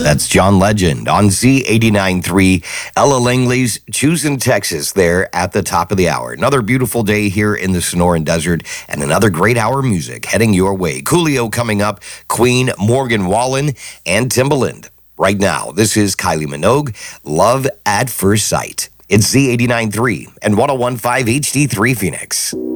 That's John Legend on Z89.3. Ella Langley's Choosing Texas there at the top of the hour. Another beautiful day here in the Sonoran Desert and another great hour of music heading your way. Coolio coming up, Queen, Morgan Wallen, and Timbaland. Right now, this is Kylie Minogue, Love at First Sight. It's Z89.3 and 101.5 HD3 Phoenix.